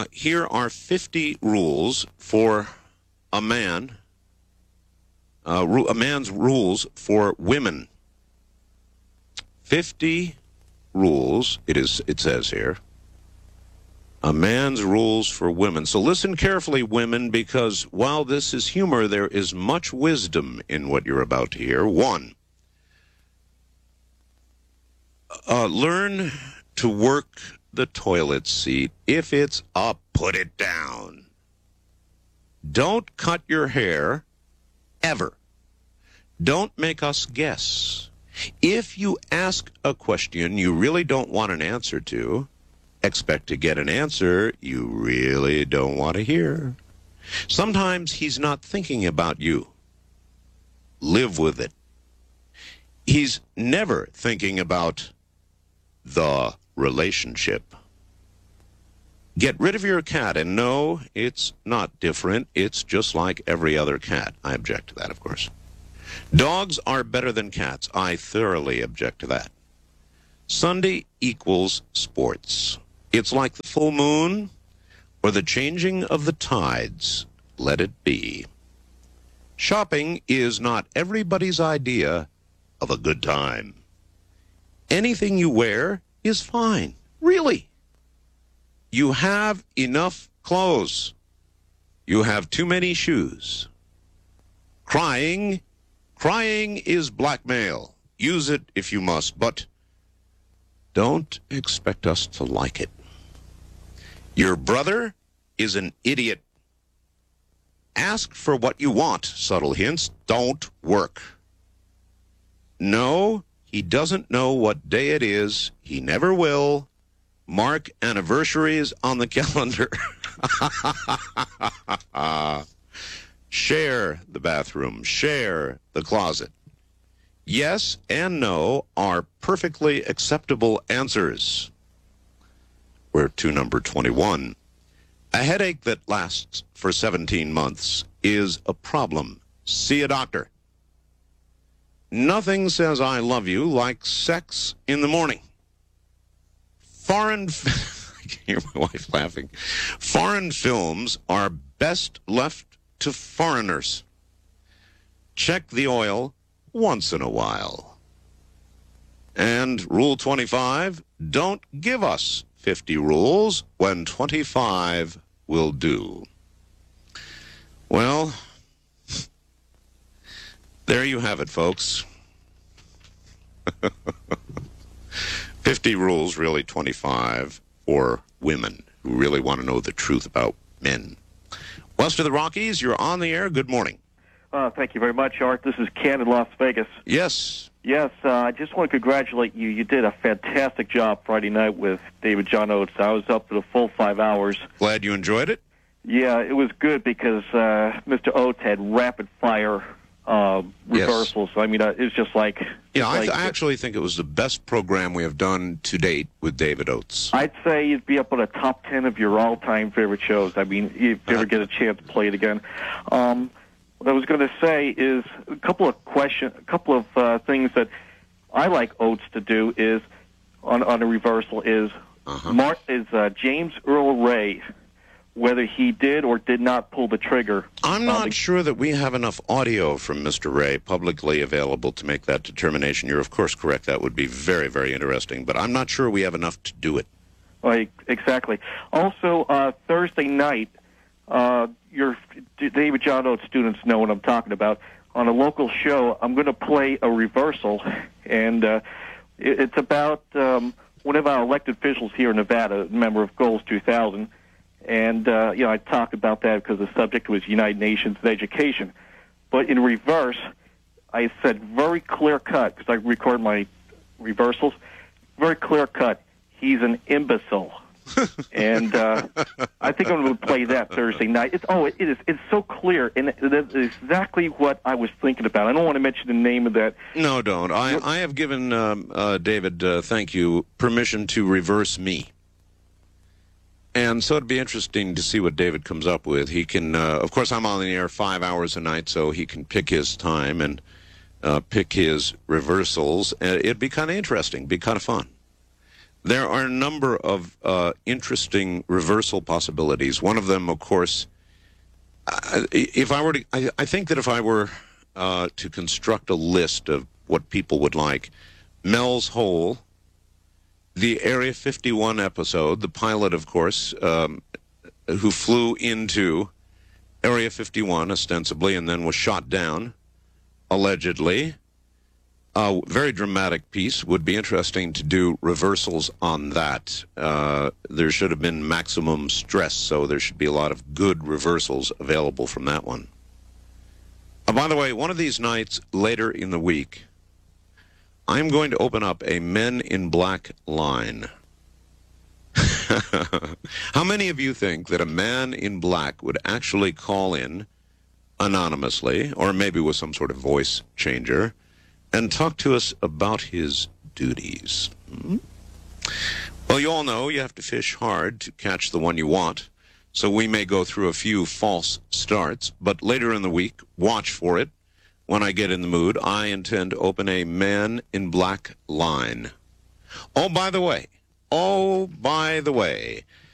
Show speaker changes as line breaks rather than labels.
Here are 50 rules for a man, a man's rules for women. 50 rules, it says here. A man's rules for women. So listen carefully, women, because while this is humor, there is much wisdom in what you're about to hear. 1, learn to work the toilet seat. If it's up, put it down. Don't cut your hair, ever. Don't make us guess. If you ask a question you really don't want an answer to, expect to get an answer you really don't want to hear. Sometimes he's not thinking about you. Live with it. He's never thinking about the relationship. Get rid of your cat, and no, it's not different. It's just like every other cat. I object to that, of course. Dogs are better than cats. I thoroughly object to that. Sunday equals sports. It's like the full moon or the changing of the tides. Let it be. Shopping is not everybody's idea of a good time. Anything you wear is fine. Really. You have enough clothes. You have too many shoes. Crying is blackmail. Use it if you must, but don't expect us to like it. Your brother is an idiot. Ask for what you want. Subtle hints don't work. No, he doesn't know what day it is. He never will. Mark anniversaries on the calendar. Share the bathroom. Share the closet. Yes and no are perfectly acceptable answers. We're to number 21. A headache that lasts for 17 months is a problem. See a doctor. Nothing says I love you like sex in the morning. I can hear my wife laughing. Foreign films are best left to foreigners. Check the oil once in a while. And Rule 25, don't give us 50 rules when 25 will do. Well, there you have it, folks. 50 rules, really 25 for women who really want to know the truth about men. West of the Rockies, you're on the air. Good morning.
Thank you very much, Art. This is Ken in Las Vegas.
Yes.
Yes, I just want to congratulate you. You did a fantastic job Friday night with David John Oates. I was up for the full 5 hours.
Glad you enjoyed it?
Yeah, it was good because Mr. Oates had rapid-fire reversals.
Yes.
I mean, it's just like...
Yeah, I actually think it was the best program we have done to date with David Oates.
I'd say you'd be up on the top 10 of your all-time favorite shows. I mean, if you ever get a chance to play it again. What I was going to say is a couple of things that I like Oates to do is on a reversal is James Earl Ray, whether he did or did not pull the trigger.
I'm not sure that we have enough audio from Mr. Ray publicly available to make that determination. You're, of course, correct. That would be very, very interesting, but I'm not sure we have enough to do it.
Exactly. Also, Thursday night, your David John Oates students know what I'm talking about. On a local show, I'm going to play a reversal, and it's about one of our elected officials here in Nevada, a member of Goals 2000. And, I talked about that because the subject was United Nations and education. But in reverse, I said very clear-cut, because I record my reversals, very clear-cut, he's an imbecile. And I think I'm going to play that Thursday night. It's so clear, and it's exactly what I was thinking about. I don't want to mention the name of that.
No, don't. I have given David, thank you, permission to reverse me. And so it'd be interesting to see what David comes up with. He can, of course, I'm on the air 5 hours a night, so he can pick his time and pick his reversals. It'd be kind of interesting, be kind of fun. There are a number of interesting reversal possibilities. One of them, of course, if I were to, I think that if I were to construct a list of what people would like, Mel's Hole, the Area 51 episode, the pilot, of course, who flew into Area 51 ostensibly and then was shot down, allegedly. A very dramatic piece. Would be interesting to do reversals on that. There should have been maximum stress, so there should be a lot of good reversals available from that one. By the way, one of these nights later in the week, I'm going to open up a Men in Black line. How many of you think that a man in black would actually call in anonymously, or maybe with some sort of voice changer, and talk to us about his duties? Well, you all know you have to fish hard to catch the one you want, so we may go through a few false starts, but later in the week, watch for it. When I get in the mood, I intend to open a Man in Black line. Oh, by the way,